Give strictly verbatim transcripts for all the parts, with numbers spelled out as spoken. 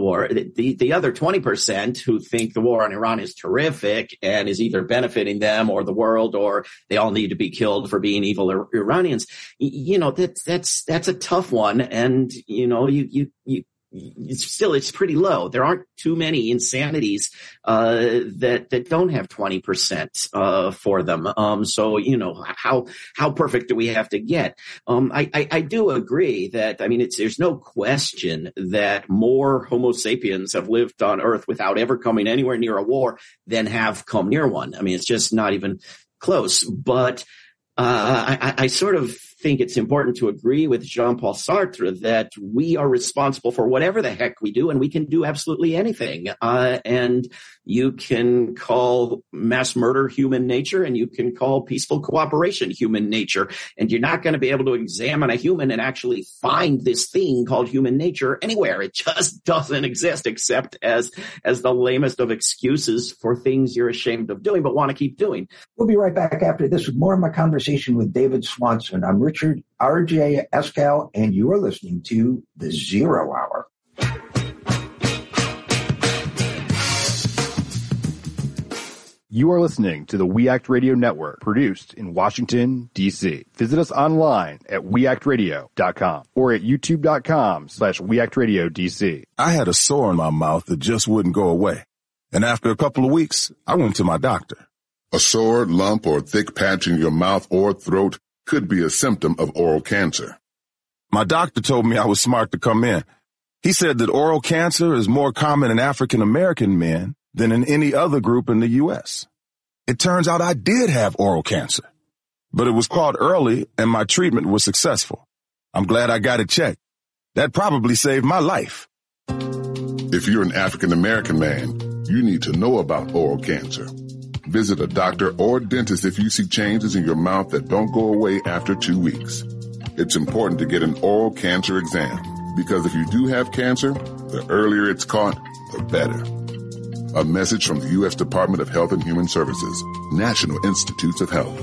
war. The, the other twenty percent who think the war on Iran is terrific and is either benefiting them or the world, or they all need to be killed for being evil Ir- Iranians, you know, that's, that's, that's a tough one. And, you know, you, you, you, It's still, it's pretty low. There aren't too many insanities, uh, that, that don't have twenty percent, uh, for them. Um, so, you know, how, how perfect do we have to get? Um, I, I, I do agree that, I mean, it's, there's no question that more Homo sapiens have lived on Earth without ever coming anywhere near a war than have come near one. I mean, it's just not even close. But, uh, I, I sort of think it's important to agree with Jean-Paul Sartre that we are responsible for whatever the heck we do, and we can do absolutely anything. Uh, and you can call mass murder human nature, and you can call peaceful cooperation human nature. And you're not going to be able to examine a human and actually find this thing called human nature anywhere. It just doesn't exist, except as, as the lamest of excuses for things you're ashamed of doing, but want to keep doing. We'll be right back after this with more of my conversation with David Swanson. I'm Richard R J Eskow, and you are listening to The Zero Hour. You are listening to the We Act Radio Network, produced in Washington, D C Visit us online at we act radio dot com or at youtube.com slash weactradioDC. I had a sore in my mouth that just wouldn't go away. And after a couple of weeks, I went to my doctor. A sore, lump, or thick patch in your mouth or throat could be a symptom of oral cancer. My doctor told me I was smart to come in. He said that oral cancer is more common in African American men than in any other group in the U S. It turns out I did have oral cancer, but it was caught early and my treatment was successful. I'm glad I got it checked. That probably saved my life. If you're an African American man, you need to know about oral cancer. Visit a doctor or dentist if you see changes in your mouth that don't go away after two weeks. It's important to get an oral cancer exam, because if you do have cancer, the earlier it's caught, the better. A message from the U S Department of Health and Human Services, National Institutes of Health.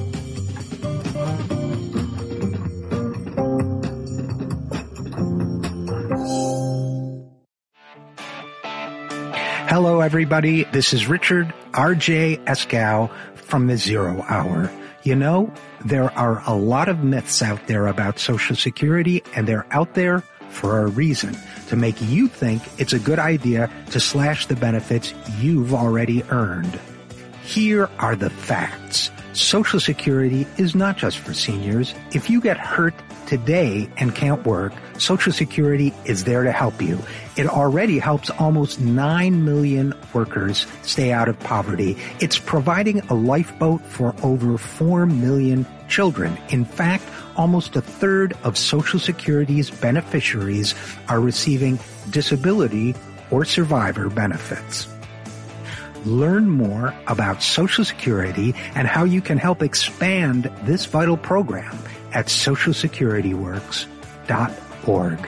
Hello, everybody. This is Richard R J Eskow from The Zero Hour. You know, there are a lot of myths out there about Social Security, and they're out there for a reason, to make you think it's a good idea to slash the benefits you've already earned. Here are the facts. Social Security is not just for seniors. If you get hurt today and can't work, Social Security is there to help you. It already helps almost nine million workers stay out of poverty. It's providing a lifeboat for over four million children. In fact, almost a third of Social Security's beneficiaries are receiving disability or survivor benefits. Learn more about Social Security and how you can help expand this vital program at social security works dot org.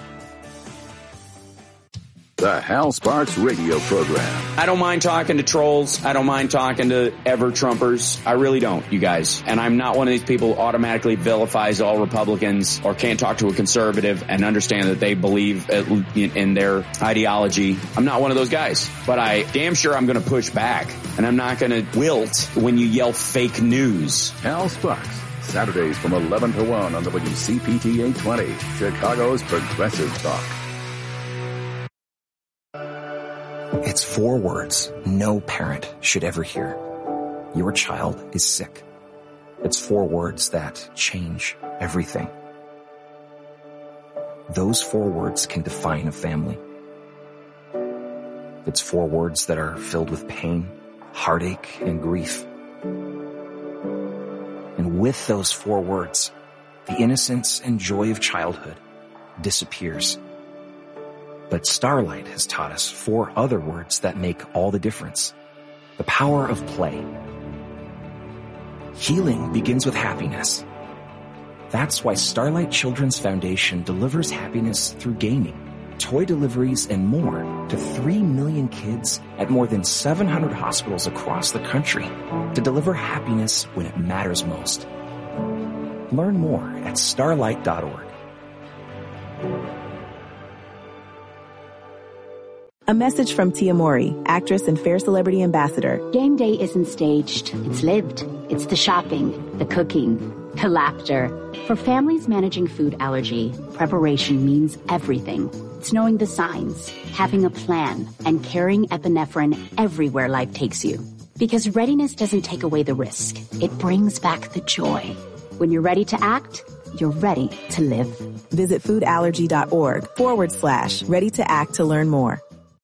The Hal Sparks radio program. I don't mind talking to trolls. I don't mind talking to ever-Trumpers. I really don't, you guys. And I'm not one of these people who automatically vilifies all Republicans or can't talk to a conservative and understand that they believe in their ideology. I'm not one of those guys. But I damn sure I'm going to push back. And I'm not going to wilt when you yell fake news. Hal Sparks, Saturdays from eleven to one on W C P T eight twenty, Chicago's Progressive Talk. It's four words no parent should ever hear. Your child is sick. It's four words that change everything. Those four words can define a family. It's four words that are filled with pain, heartache, and grief. And with those four words, the innocence and joy of childhood disappears. But Starlight has taught us four other words that make all the difference. The power of play. Healing begins with happiness. That's why Starlight Children's Foundation delivers happiness through gaming, toy deliveries, and more to three million kids at more than seven hundred hospitals across the country to deliver happiness when it matters most. Learn more at starlight dot org. A message from Tia Mori, actress and Fair Celebrity Ambassador. Game day isn't staged. It's lived. It's the shopping, the cooking, the laughter. For families managing food allergy, preparation means everything. It's knowing the signs, having a plan, and carrying epinephrine everywhere life takes you. Because readiness doesn't take away the risk. It brings back the joy. When you're ready to act, you're ready to live. Visit foodallergy.org forward slash ready to act to learn more.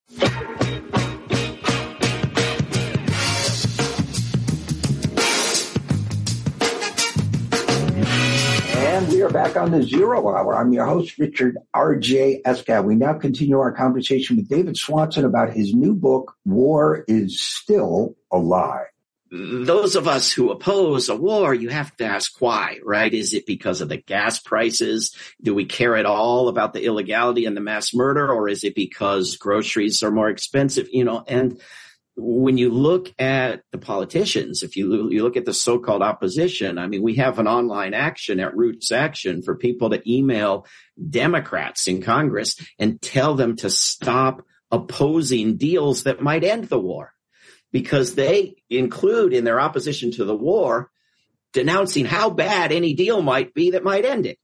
And we are back on the Zero Hour. I'm your host, Richard R J Eskow. We now continue our conversation with David Swanson about his new book, War is Still a Lie. Those of us who oppose a war, you have to ask why, right? Is it because of the gas prices? Do we care at all about the illegality and the mass murder? Or is it because groceries are more expensive? You know, and when you look at the politicians, if you, you look at the so-called opposition, I mean, we have an online action at Roots Action for people to email Democrats in Congress and tell them to stop opposing deals that might end the war. Because they include in their opposition to the war denouncing how bad any deal might be that might end it.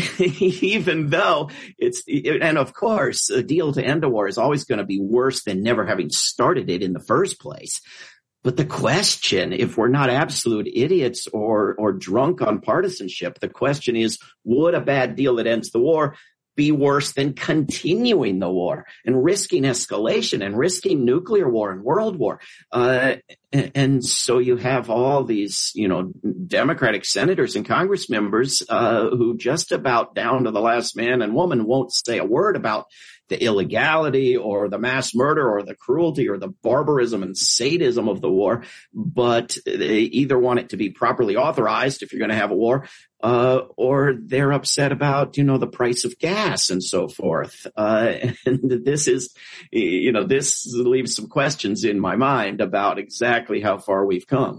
Even though it's, and of course, a deal to end a war is always going to be worse than never having started it in the first place. But the question, if we're not absolute idiots or, or drunk on partisanship, the question is, would a bad deal that ends the war be worse than continuing the war and risking escalation and risking nuclear war and world war? Uh, and, and so you have all these, you know, Democratic senators and Congress members uh, who just about down to the last man and woman won't say a word about the illegality or the mass murder or the cruelty or the barbarism and sadism of the war, but they either want it to be properly authorized if you're going to have a war, uh, or they're upset about, you know, the price of gas and so forth. Uh, and this is, you know, this leaves some questions in my mind about exactly how far we've come.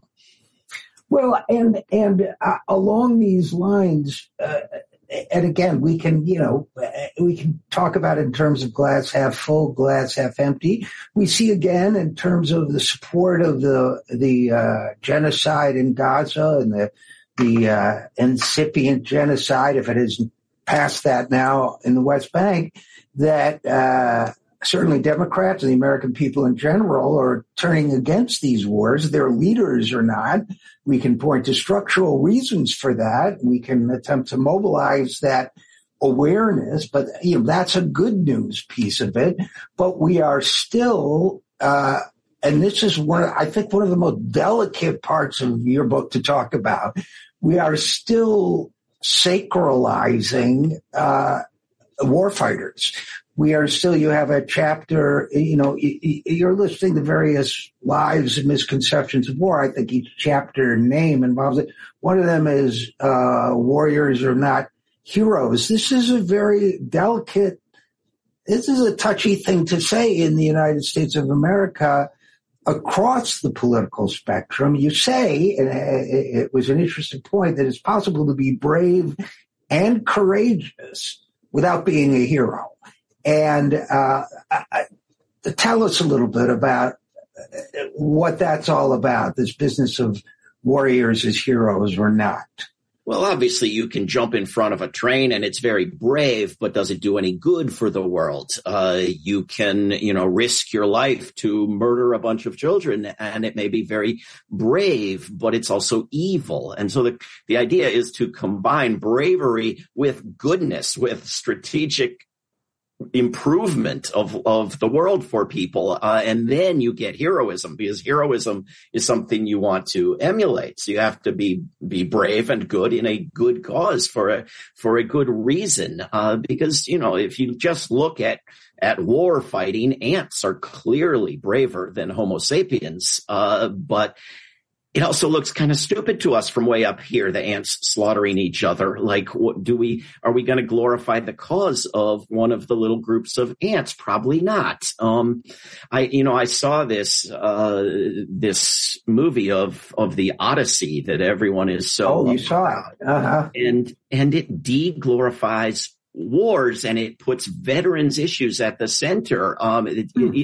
Well, and, and uh, along these lines, uh, and again, we can, you know, we can talk about it in terms of glass half full, glass half empty. We see again in terms of the support of the the uh, genocide in Gaza and the the uh, incipient genocide, if it isn't past that now, in the West Bank, that uh, certainly Democrats and the American people in general are turning against these wars. Their leaders are not. We can point to structural reasons for that. We can attempt to mobilize that awareness, but you know that's a good news piece of it. But we are still, uh, and this is one, I think, one of the most delicate parts of your book to talk about. We are still sacralizing uh, warfighters. We are still, you have a chapter, you know, you're listing the various lies and misconceptions of war. I think each chapter name involves it. One of them is uh, warriors are not heroes. This is a very delicate, this is a touchy thing to say in the United States of America across the political spectrum. You say, and it was an interesting point, that it's possible to be brave and courageous without being a hero. And uh, I, tell us a little bit about what that's all about, this business of warriors as heroes or not. Well, obviously, you can jump in front of a train and it's very brave, but does it do any good for the world? Uh, you can, you know, risk your life to murder a bunch of children and it may be very brave, but it's also evil. And so the, the idea is to combine bravery with goodness, with strategic improvement of of the world for people, uh, and then you get heroism, because heroism is something you want to emulate. So you have to be be brave and good in a good cause for a for a good reason. Uh, because you know, if you just look at at war fighting, ants are clearly braver than Homo sapiens, uh, but it also looks kind of stupid to us from way up here, the ants slaughtering each other. Like, what do we, are we going to glorify the cause of one of the little groups of ants? Probably not. Um, I, you know, I saw this, uh, this movie of, of the Odyssey that everyone is so. Oh, you saw it. Uh-huh. And, and it de-glorifies wars and it puts veterans issues at the center. Um, it, hmm. it,